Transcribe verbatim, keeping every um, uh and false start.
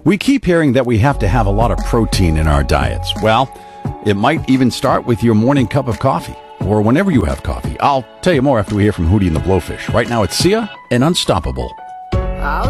We keep hearing that we have to have a lot of protein in our diets. Well, it might even start with your morning cup of coffee, or whenever you have coffee. I'll tell you more after we hear from Hootie and the Blowfish. Right now, it's Sia and Unstoppable.